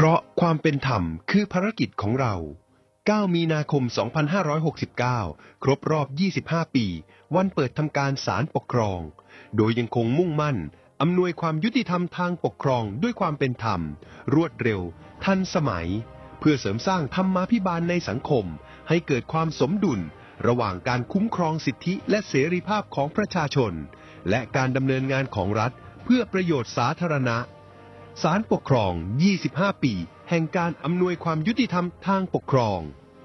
ราะความเป็นธรรมคือภารกิจของเรา 9 มีนาคม 2569 ครบรอบ 25 ปี วันเปิดทำการศาลปกครอง โดยยังคงมุ่งมั่นอำนวยความยุติธรรมทางปกครองด้วยความเป็นธรรม รวดเร็ว ทันสมัย เพื่อเสริมสร้างธรรมาภิบาลในสังคมให้เกิดความสมดุลระหว่างการคุ้มครองสิทธิและเสรีภาพของประชาชนและการดำเนินงานของรัฐเพื่อประโยชน์สาธารณะศาลปกครอง 25 ปีแห่งการอำนวยความยุติธรรมทางปกครอง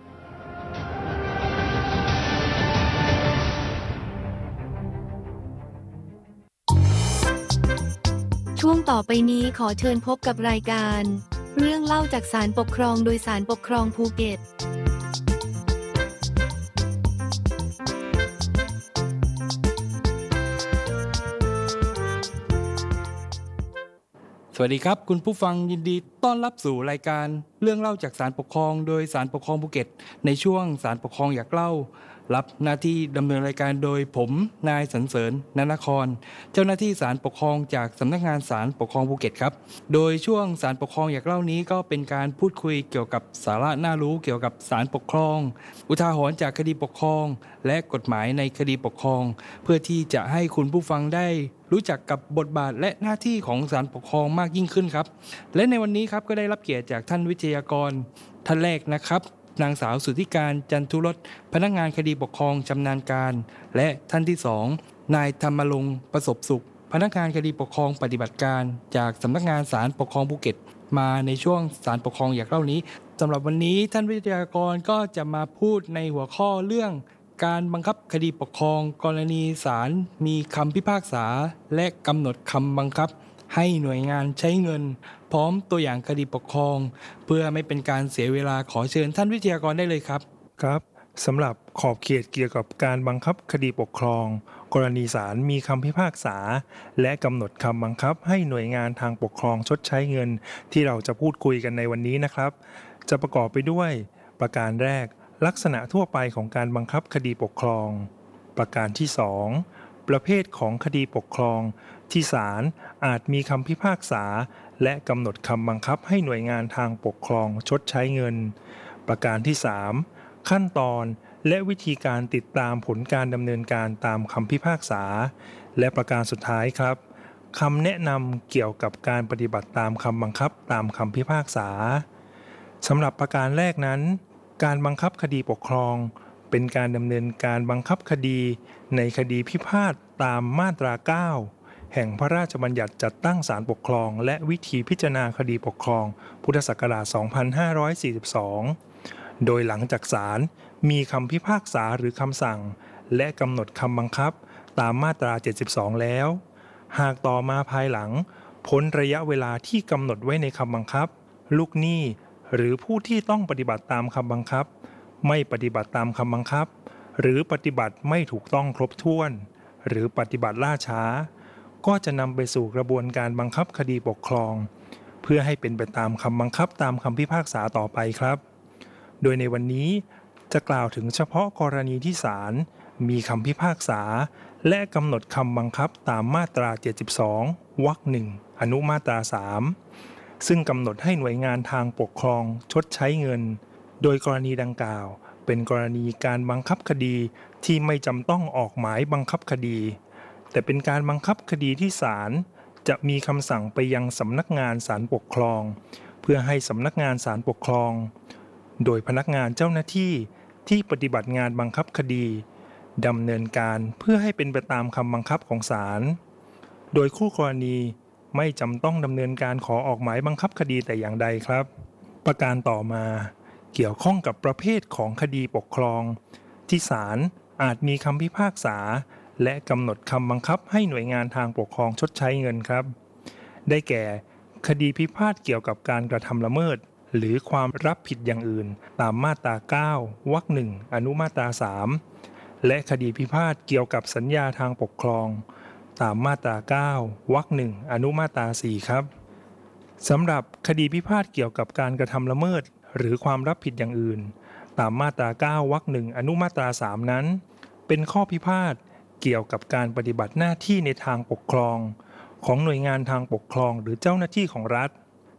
ช่วงต่อไปนี้ขอเชิญพบกับรายการเรื่องเล่าจากศาลปกครองโดยศาลปกครองภูเก็ตสวัสดีครับคุณผู้ฟังยินดีต้อนรับสู่รายการเรื่องเล่าจากศาลปกครองโดยศาลปกครองภูเก็ตในช่วงศาลปกครองอยากเล่ารับหน้าที่ดำเนินรายการโดยผมนายสรรเสริญนนครเจ้าหน้าที่ศาลปกครองจากสำนักงานศาลปกครองภูเก็ตครับโดยช่วงศาลปกครองอยากเล่านี้ก็เป็นการพูดคุยเกี่ยวกับสาระน่ารู้เกี่ยวกับศาลปกครองอุทาหรณ์จากคดีปกครองและกฎหมายในคดีปกครองเพื่อที่จะให้คุณผู้ฟังได้รู้จักกับบทบาทและหน้าที่ของศาลปกครองมากยิ่งขึ้นครับและในวันนี้ครับก็ได้รับเกียรติจากท่านวิทยากรท่านแรกนะครับนางสาวสุทธิการจันทุรสพนักงานคดีปกครองชำนาญการและท่านที่2นายธรรมรงค์ประสบสุขพนักงานคดีปกครองปฏิบัติการจากสำนักงานศาลปกครองภูเก็ตมาในช่วงศาลปกครองอยากเล่านี้สำหรับวันนี้ท่านวิทยากรก็จะมาพูดในหัวข้อเรื่องการบังคับคดีปกครองกรณีศาลมีคำพิพากษาและกำหนดคำบังคับให้หน่วยงานใช้เงินพร้อมตัวอย่างคดีปกครองเพื่อไม่เป็นการเสียเวลาขอเชิญท่านวิทยากรได้เลยครับครับสำหรับขอบเขตเกี่ยวกับการบังคับคดีปกครองกรณีศาลมีคำพิพากษาและกำหนดคำบังคับให้หน่วยงานทางปกครองชดใช้เงินที่เราจะพูดคุยกันในวันนี้นะครับจะประกอบไปด้วยประการแรกลักษณะทั่วไปของการบังคับคดีปกครองประการที่2ประเภทของคดีปกครองที่ศาลอาจมีคำพิพากษาและกำหนดคำบังคับให้หน่วยงานทางปกครองชดใช้เงินประการที่3ขั้นตอนและวิธีการติดตามผลการดำเนินการตามคำพิพากษาและประการสุดท้ายครับคำแนะนำเกี่ยวกับการปฏิบัติตามคำบังคับตามคำพิพากษาสำหรับประการแรกนั้นการบังคับคดีปกครองเป็นการดำเนินการบังคับคดีในคดีพิพาทตามมาตรา 9 แห่งพระราชบัญญัติจัดตั้งศาลปกครองและวิธีพิจารณาคดีปกครองพุทธศักราช 2542 โดยหลังจากศาลมีคำพิพากษาหรือคำสั่งและกำหนดคำบังคับตามมาตรา 72 แล้วหากต่อมาภายหลังพ้นระยะเวลาที่กำหนดไว้ในคำบังคับลูกหนี้หรือผู้ที่ต้องปฏิบัติตามคำบังคับไม่ปฏิบัติตามคำบังคับหรือปฏิบัติไม่ถูกต้องครบถ้วนหรือปฏิบัติล่าช้าก็จะนำไปสู่กระบวนการบังคับคดีปกครองเพื่อให้เป็นไปตามคำบังคับตามคำพิพากษาต่อไปครับโดยในวันนี้จะกล่าวถึงเฉพาะกรณีที่ศาลมีคำพิพากษาและกำหนดคำบังคับตามมาตรา 72 วรรค 1 อนุมาตรา 3 ซึ่งกำหนดให้หน่วยงานทางปกครองชดใช้เงินโดยกรณีดังกล่าวเป็นกรณีการบังคับคดีที่ไม่จำต้องออกหมายบังคับคดีแต่เป็นการบังคับคดีที่ศาลจะมีคำสั่งไปยังสำนักงานศาลปกครองเพื่อให้สำนักงานศาลปกครองโดยพนักงานเจ้าหน้าที่ที่ปฏิบัติงานบังคับคดีดำเนินการเพื่อให้เป็นไปตามคำบังคับของศาลโดยคู่กรณีไม่จำต้องดำเนินการขอออกหมายบังคับคดีแต่อย่างใดครับประการต่อมาเกี่ยวข้องกับประเภทของคดีปกครองที่ศาลอาจมีคำพิพากษาและกำหนดคำบังคับให้หน่วยงานทางปกครองชดใช้เงินครับได้แก่คดีพิพาทเกี่ยวกับการกระทำละเมิดหรือความรับผิดอย่างอื่นตามมาตรา 9 วรรค 1 อนุมาตรา 3 และคดีพิพาทเกี่ยวกับสัญญาทางปกครองตามมาตรา 9 วรรค 1 อนุมาตรา 4 ครับสำหรับคดีพิพาทเกี่ยวกับการกระทำละเมิดหรือความรับผิดอย่างอื่นตามมาตรา 9 วรรค 1 อนุมาตรา 3 นั้นเป็นข้อพิพาทเกี่ยวกับการปฏิบัติหน้าที่ในทางปกครองของหน่วยงานทางปกครองหรือเจ้าหน้าที่ของรัฐ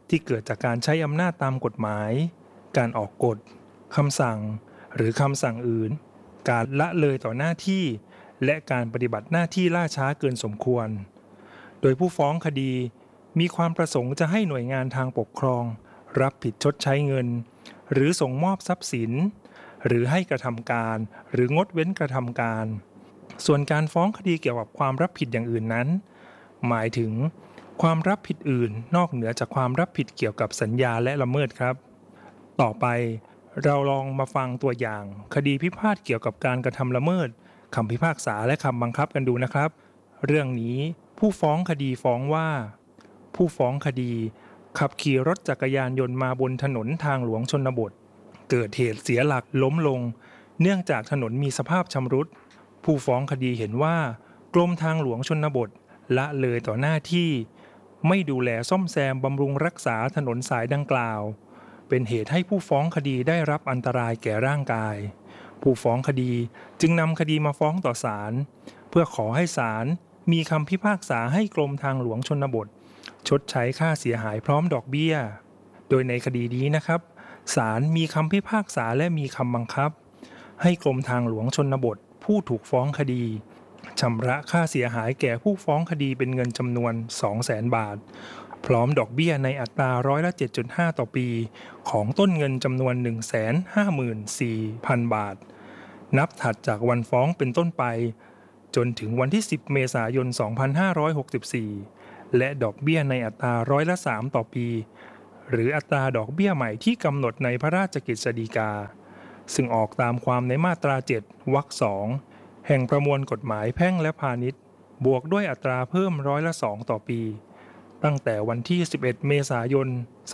ที่เกิดจากการใช้อำนาจตามกฎหมายการออกกฎคำสั่งหรือคำสั่งอื่นการละเลยต่อหน้าที่และการปฏิบัติหน้าที่ล่าช้าเกินสมควรโดยผู้ฟ้องคดีมีความประสงค์จะให้หน่วยงานทางปกครองรับผิดชดใช้เงินหรือส่งมอบทรัพย์สินหรือให้กระทำการหรืองดเว้นกระทำการส่วนการฟ้องคดีเกี่ยวกับความรับผิดอย่างอื่นนั้นหมายถึงความรับผิดอื่นนอกเหนือจากความรับผิดเกี่ยวกับสัญญาและละเมิดครับต่อไปเราลองมาฟังตัวอย่างคดีพิพาทเกี่ยวกับการกระทำละเมิดคำพิพากษาและคำบังคับกันดูนะครับเรื่องนี้ผู้ฟ้องคดีฟ้องว่าผู้ฟ้องคดีขับขี่รถจักรยานยนต์มาบนถนนทางหลวงชนบทเกิดเหตุเสียหลักล้มลงเนื่องจากถนนมีสภาพชำรุดผู้ฟ้องคดีเห็นว่ากรมทางหลวงชนบทละเลยต่อหน้าที่ไม่ดูแลซ่อมแซมบำรุงรักษาถนนสายดังกล่าวเป็นเหตุให้ผู้ฟ้องคดีได้รับอันตรายแก่ร่างกายผู้ฟ้องคดีจึงนำคดีมาฟ้องต่อศาลเพื่อขอให้ศาลมีคำพิพากษาให้กรมทางหลวงชนบทชดใช้ค่าเสียหายพร้อมดอกเบี้ยโดยในคดีนี้นะครับศาลมีคำพิพากษาและมีคำบังคับให้กรมทางหลวงชนบทผู้ถูกฟ้องคดีชำระค่าเสียหายแก่ผู้ฟ้องคดีเป็นเงินจำนวน 200,000 บาทพร้อมดอกเบี้ยในอัตรา7.5%ต่อปีของต้นเงินจำนวน 154,000 บาทนับถัดจากวันฟ้องเป็นต้นไปจนถึงวันที่10 เมษายน 2564และดอกเบี้ยในอัตรา3%ต่อปีหรืออัตราดอกเบี้ยใหม่ที่กำหนดในพระราชกฤษฎีกาซึ่งออกตามความในมาตรา 7 วรรค 2 แห่งประมวลกฎหมายแพ่งและพาณิชย์บวกด้วยอัตราเพิ่ม2%ต่อปีตั้งแต่วันที่11 เมษายน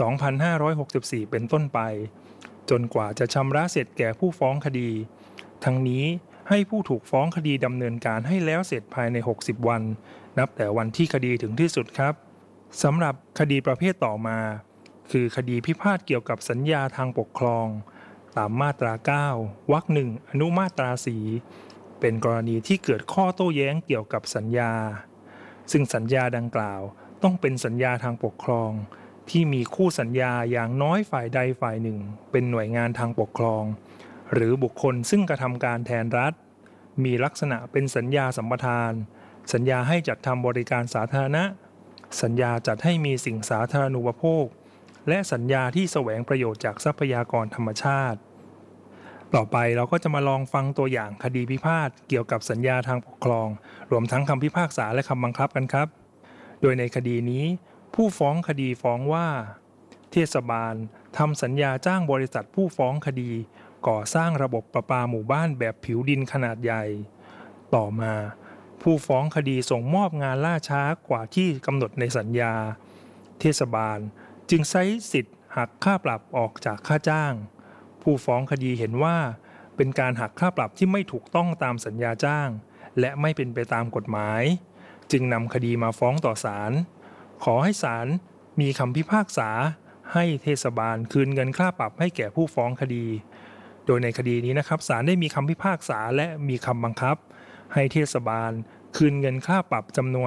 2564เป็นต้นไปจนกว่าจะชำระเสร็จแก่ผู้ฟ้องคดีทั้งนี้ให้ผู้ถูกฟ้องคดีดำเนินการให้แล้วเสร็จภายใน60วันนับแต่วันที่คดีถึงที่สุดครับสำหรับคดีประเภทต่อมาคือคดีพิพาทเกี่ยวกับสัญญาทางปกครองตามมาตรา 9 วรรค 1 อนุมาตรา 4เป็นกรณีที่เกิดข้อโต้แย้งเกี่ยวกับสัญญาซึ่งสัญญาดังกล่าวต้องเป็นสัญญาทางปกครองที่มีคู่สัญญาอย่างน้อยฝ่ายใดฝ่ายหนึ่งเป็นหน่วยงานทางปกครองหรือบุคคลซึ่งกระทำการแทนรัฐมีลักษณะเป็นสัญญาสัมปทานสัญญาให้จัดทำบริการสาธารณะสัญญาจัดให้มีสิ่งสาธารณูปโภคและสัญญาที่แสวงประโยชน์จากทรัพยากรธรรมชาติต่อไปเราก็จะมาลองฟังตัวอย่างคดีพิพาทเกี่ยวกับสัญญาทางปกครองรวมทั้งคำพิพากษาและคำบังคับกันครับโดยในคดีนี้ผู้ฟ้องคดีฟ้องว่าเทศบาลทำสัญญาจ้างบริษัทผู้ฟ้องคดีก่อสร้างระบบประปาหมู่บ้านแบบผิวดินขนาดใหญ่ต่อมาผู้ฟ้องคดีส่งมอบงานล่าช้ากว่าที่กำหนดในสัญญาเทศบาลจึงใช้สิทธิ์หักค่าปรับออกจากค่าจ้างผู้ฟ้องคดีเห็นว่าเป็นการหักค่าปรับที่ไม่ถูกต้องตามสัญญาจ้างและไม่เป็นไปตามกฎหมายจึงนำคดีมาฟ้องต่อศาลขอให้ศาลมีคำพิพากษาให้เทศบาลคืนเงินค่าปรับให้แก่ผู้ฟ้องคดีโดยในคดีนี้นะครับศาลได้มีคำพิพากษาและมีคำบังคับให้เทศบาลคืนเงินค่าปรับจำนวน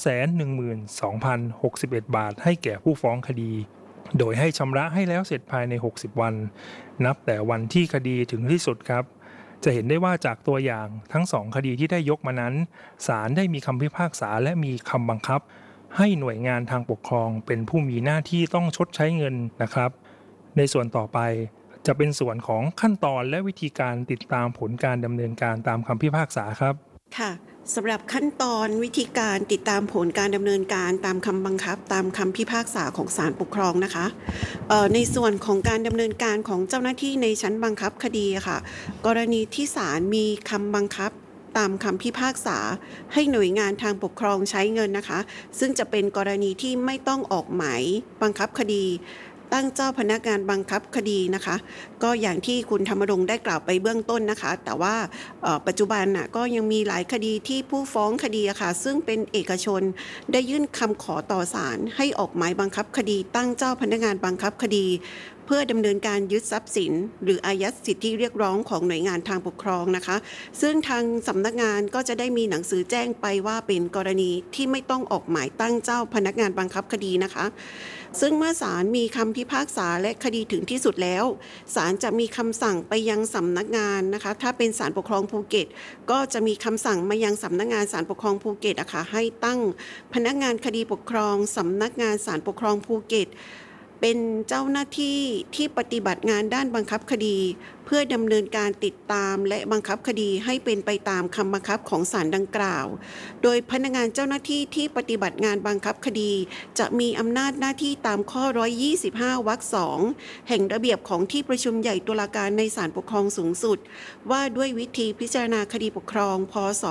312,061 บาทให้แก่ผู้ฟ้องคดีโดยให้ชำระให้แล้วเสร็จภายใน60วันนับแต่วันที่คดีถึงที่สุดครับจะเห็นได้ว่าจากตัวอย่างทั้ง2คดีที่ได้ยกมานั้นศาลได้มีคำพิพากษาและมีคำบังคับให้หน่วยงานทางปกครองเป็นผู้มีหน้าที่ต้องชดใช้เงินนะครับในส่วนต่อไปจะเป็นส่วนของขั้นตอนและวิธีการติดตามผลการดำเนินการตามคำพิพากษาครับค่ะสำหรับขั้นตอนวิธีการติดตามผลการดำเนินการตามคำบังคับตามคำพิพากษาของศาลปกครองนะคะในส่วนของการดำเนินการของเจ้าหน้าที่ในชั้นบังคับคดีค่ะกรณีที่ศาลมีคำบังคับตามคำพิพากษาให้หน่วยงานทางปกครองใช้เงินนะคะซึ่งจะเป็นกรณีที่ไม่ต้องออกหมายบังคับคดีตั้งเจ้าพนักงานบังคับคดีนะคะก็อย่างที่คุณธรรมรงค์ได้กล่าวไปเบื้องต้นนะคะแต่ว่าปัจจุบันก็ยังมีหลายคดีที่ผู้ฟ้องคดีค่ะซึ่งเป็นเอกชนได้ยื่นคำขอต่อศาลให้ออกหมายบังคับคดีตั้งเจ้าพนักงานบังคับคดีพื่อดำเนินการยึดทรัพย์สินหรืออายัดสิทธิเรียกร้องของหน่วยงานทางปกครองนะคะซึ่งทางสำนักงานก็จะได้มีหนังสือแจ้งไปว่าเป็นกรณีที่ไม่ต้องออกหมายตั้งเจ้าพนักงานบังคับคดีนะคะซึ่งเมื่อศาลมีคำพิพากษาและคดีถึงที่สุดแล้วศาลจะมีคำสั่งไปยังสำนักงานนะคะถ้าเป็นศาลปกครองภูเก็ตก็จะมีคำสั่งมายังสำนักงานศาลปกครองภูเก็ตนะคะให้ตั้งพนักงานคดีปกครองสำนักงานศาลปกครองภูเก็ตเป็นเจ้าหน้าที่ที่ปฏิบัติงานด้านบังคับคดีเพื่อดำเนินการติดตามและบังคับคดีให้เป็นไปตามคำบังคับของศาลดังกล่าวโดยพนักงานเจ้าหน้าที่ที่ปฏิบัติงานบังคับคดีจะมีอำนาจหน้าที่ตามข้อ125 วรรค 2แห่งระเบียบของที่ประชุมใหญ่ตุลาการในศาลปกครองสูงสุดว่าด้วยวิธีพิจารณาคดีปกครองพ.ศ.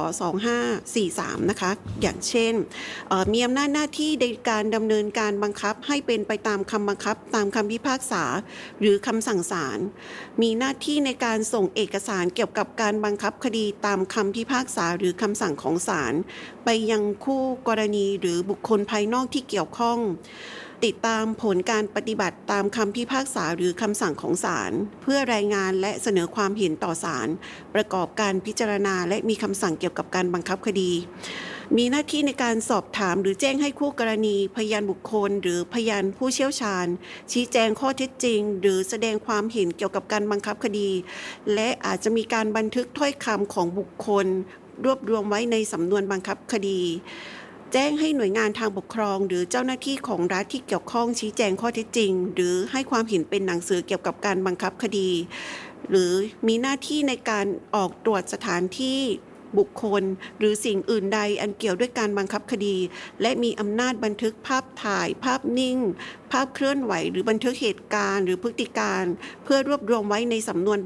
2543นะคะอย่างเช่นมีอำนาจหน้าที่ในการดำเนินการบังคับให้เป็นไปตามคำบังคับตามคำพิพากษาหรือคำสั่งศาลมีหน้าที่ในการส่งเอกสารเกี่ยวกับการบังคับคดีตามคำพิพากษาหรือคำสั่งของศาลไปยังคู่กรณีหรือบุคคลภายนอกที่เกี่ยวข้องติดตามผลการปฏิบัติตามคำพิพากษาหรือคำสั่งของศาลเพื่อรายงานและเสนอความเห็นต่อศาลประกอบการพิจารณาและมีคำสั่งเกี่ยวกับการบังคับคดีมีหน้าที่ในการสอบถามหรือแจ้งให้คู่กรณีพยานบุคคลหรือพยานผู้เชี่ยวชาญชี้แจงข้อเท็จจริงหรือแสดงความเห็นเกี่ยวกับการบังคับคดีและอาจจะมีการบันทึกถ้อยคำของบุคคลรวบรวมไว้ในสำนวนบังคับคดีแจ้งให้หน่วยงานทางปกครองหรือเจ้าหน้าที่ของรัฐที่เกี่ยวข้องชี้แจงข้อเท็จจริงหรือให้ความเห็นเป็นหนังสือเกี่ยวกับการบังคับคดีหรือมีหน้าที่ในการออกตรวจสถานที่บุคคลหรือสิ่งอื่นใดอันเกี่ยวด้วยการบังคับคดีและมีอำนาจบันทึกภาพถ่ายภาพนิ่งภาพเคลื่อนไหวหรือบันทึกเหตุการณ์หรือพฤติการเพื่อรวบรวมไว้ในสำนวน